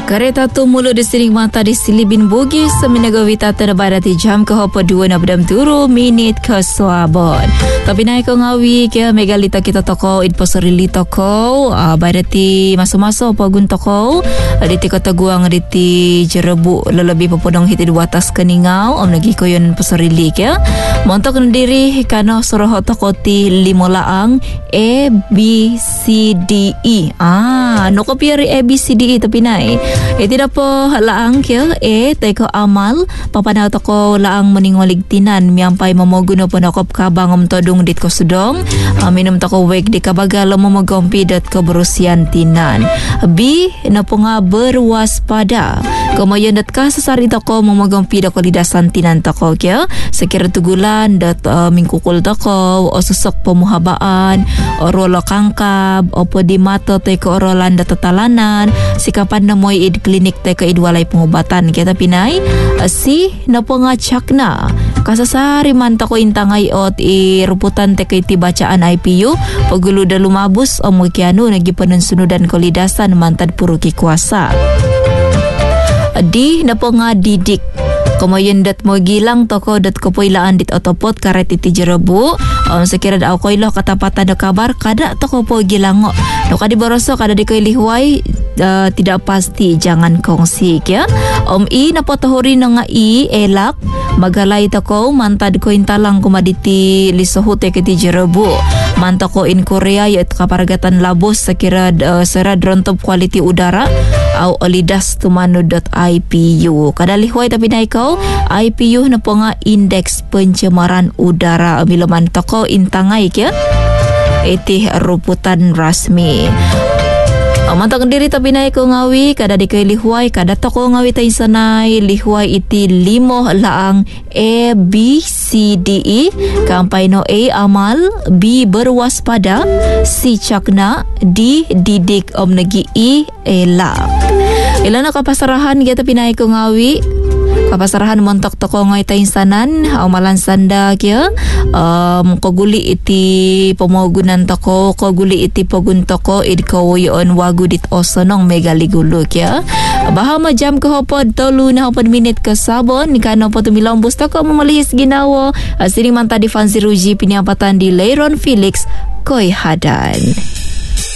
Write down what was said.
Kereta tu mulu di siring mata di Silibin Bugis seminaga wita terbarat di jam ke 2 na bedam turu minit ke Suabon. Tapi naik ko ngawi ke megalita kita toko id posorili toko barati masuk-masuk pagun toko diti kota guang diti jerebu lelebi popodong hiti dua atas keningau om lagi koyon posorili ke montok ndiri kano soroh toko ti limolaang A B C D E no kopiari A B C D E tapi naik tidak po laang kya teko amal papanaw toko laang meningolig tinan miampai mamoguno ponokop kabang todong dit ko sudong minum toko wek di kabagal momogompi dat keberusian tinan B na po nga berwaspada kamayon dat ka sasari toko momogompi dat ko lidasan tinan toko kya sekira tugulan dat mingkukul toko o susok pemuhabaan o rolo kangkab o po di mato teko orolan dat tatalanan sikapan na moy id klinik teko id walay pengobatan kita pinay si na po nga tsak na kasasari man tako intangay ot ruputan teko iti bacaan IPU pagulo da lumabus o mukiano nagipanon sunudan kolidasan mantad puro kikwasa di na po nga didik kumayon dat mo gilang toko dat ko poilaan dit otopot karet iti jerebu sekira da ako ilo katapatan da kabar kada toko po gilango no kadi boroso kada di koy lihuay tidak pasti jangan kongsi ya I na po tahuri na nga elak magalay toko mantad ko intalang kumaditi lisohute kiti jerebu manta ko in Korea yat kaparagatan labos sekira sera drontop quality udara au olidas tumano.ipu kadalihuay tapi na ikaw IPU na po nga indeks pencemaran udara milaman toko intangay kya iti ruputan rasmi mantang diri tapi naik ko ngawi kada di kay lihuay kada toko ngawi tay sanay lihuay iti limo laang A B C D E kampay no A amal B berwaspada C cakna D didik om nagi E elak ilan na kapasarahan kita pinay ko ngawi kapasarahan montok toko ngay tainsanan malan sanda kya koguli iti pomogunan toko koguli iti pogun toko id kawoyon wagu dit osonong megaligulo kya bahama jam kahopod tolu na hopod minit ke sabon nikano po tumilong busta ko mamalihis ginawo siring manta di Fancy Ruji piniapatan di Leiron Felix Koy Hadan.